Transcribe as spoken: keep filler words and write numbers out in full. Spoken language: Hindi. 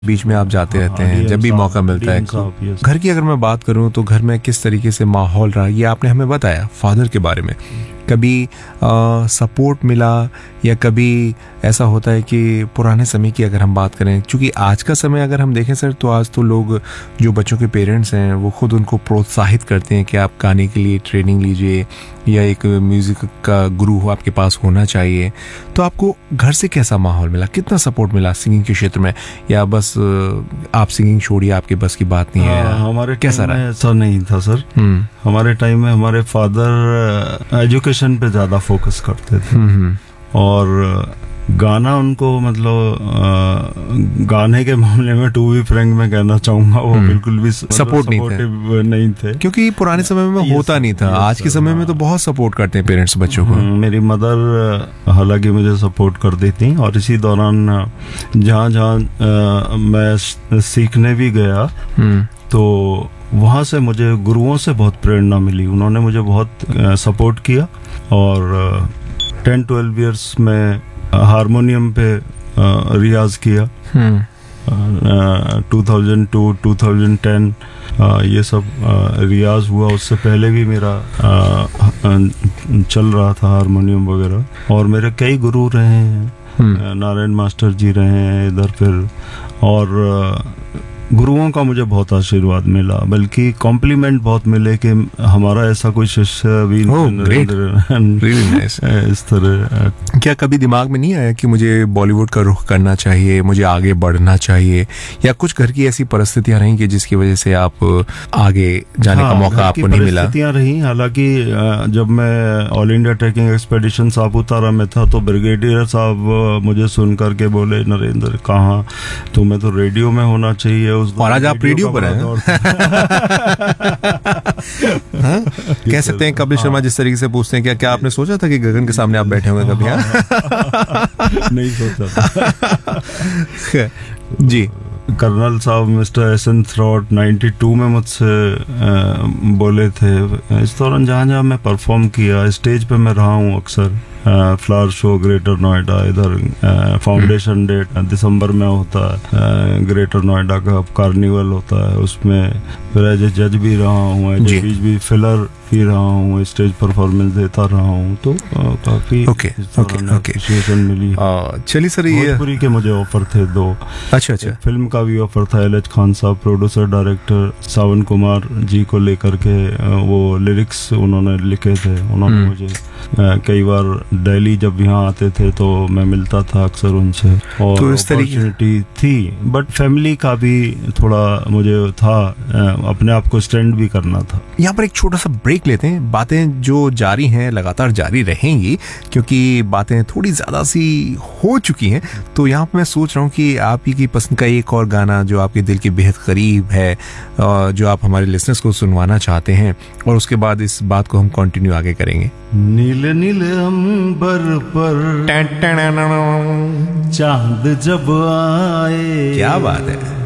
बीच में आप जाते रहते हैं जब भी मौका मिलता है। घर की अगर मैं बात करूं तो घर में किस तरीके से माहौल रहा, ये आपने हमें बताया फादर के बारे में। कभी आ, सपोर्ट मिला या कभी ऐसा होता है कि पुराने समय की अगर हम बात करें, क्योंकि आज का समय अगर हम देखें सर, तो आज तो लोग जो बच्चों के पेरेंट्स हैं वो खुद उनको प्रोत्साहित करते हैं कि आप गाने के लिए ट्रेनिंग लीजिए या एक म्यूज़िक का गुरु हो आपके पास होना चाहिए। तो आपको घर से कैसा माहौल मिला, कितना सपोर्ट मिला सिंगिंग के क्षेत्र में, या बस आप सिंगिंग छोड़िए आपके बस की बात नहीं है? हाँ, हमारे कैसा रहा? ऐसा नहीं था सर। हमारे टाइम में हमारे फादर एजुकेशन पे ज़्यादा फोकस करते थे और गाना उनको मतलब गाने के मामले में टू बी फ्रैंक मैं कहना चाहूंगा वो बिल्कुल भी सपोर्ट नहीं थे, नहीं थे, क्योंकि पुराने समय में होता नहीं था। आज के समय में तो बहुत सपोर्ट करते हैं पेरेंट्स बच्चों को। मेरी मदर हालांकि मुझे सपोर्ट कर देती और इसी दौरान जहाँ जहाँ मैं सीखने भी गया तो वहाँ से मुझे गुरुओं से बहुत प्रेरणा मिली। उन्होंने मुझे बहुत सपोर्ट किया और टेन ट्वेल्व ईयर्स में हारमोनियम पे रियाज किया। Two thousand to two thousand ten ये सब रियाज हुआ। उससे पहले भी मेरा आ, चल रहा था हारमोनियम वगैरह और मेरे कई गुरु रहे हैं। नारायण मास्टर जी रहे हैं इधर, फिर और गुरुओं का मुझे बहुत आशीर्वाद मिला, बल्कि कॉम्प्लीमेंट बहुत मिले कि हमारा ऐसा कोई शिष्य अभी इस तरह। क्या कभी दिमाग में नहीं आया कि मुझे बॉलीवुड का रुख करना चाहिए, मुझे आगे बढ़ना चाहिए, या कुछ घर की ऐसी परिस्थितियां रही कि जिसकी वजह से आप आगे जाने हाँ, का मौका आपको नहीं मिला? परिस्थितियां रही। हालांकि जब मैं all India trekking expedition Saputara में था तो ब्रिगेडियर साहब मुझे सुन करके बोले, नरेंद्र कहाँ, तुम्हें तो रेडियो में होना चाहिए। और आज आप रेडियो पर हैं। हाँ? कह सकते हैं कपिल शर्मा जिस तरीके से पूछते हैं, क्या क्या आपने सोचा था कि गगन के सामने आप बैठे होंगे कभी? हाँ? नहीं सोचा था। जी। कर्नल साहब mister S N throat ninety two में मुझसे बोले थे। इस दौरान जहाँ जहाँ मैं परफॉर्म किया, स्टेज पे मैं रहा हूँ अक्सर। फ्लावर शो ग्रेटर नोएडा, इधर फाउंडेशन डे दिसंबर में होता है, ग्रेटर नोएडा का कार्निवल होता है, उसमें फिर एज ए जज भी रहा हूँ, एज ए बीच भी फिलर भी रहा हूँ, स्टेज परफॉर्मेंस देता रहा हूँ। तो आ, काफी ओके ओके ओके मिली। चलिए सर, ये भोजपुरी के मुझे ऑफर थे दो। अच्छा अच्छा। फिल्म का भी ऑफर था, एल एच खान साहब प्रोड्यूसर डायरेक्टर सावन कुमार जी को लेकर के, वो लिरिक्स उन्होंने लिखे थे। उन्होंने मुझे कई बार दिल्ली जब यहाँ आते थे तो मैं मिलता था अक्सर उनसे, और तो इस अपॉर्चुनिटी थी। बट फैमिली का भी थोड़ा मुझे था, अपने आप को स्टैंड भी करना था। यहाँ पर एक छोटा सा ब्रेक लेते हैं। बातें जो जारी हैं लगातार जारी रहेंगी, क्योंकि बातें थोड़ी ज़्यादा सी हो चुकी हैं। तो यहाँ पर मैं सोच रहा हूँ कि आप ही की पसंद का एक और गाना जो आपके दिल के बेहद करीब है, जो आप हमारे लिसनर्स को सुनवाना चाहते हैं, और उसके बाद इस बात को हम कंटिन्यू आगे करेंगे। नीले नीले अंबर पर चांद जब आए, क्या बात है।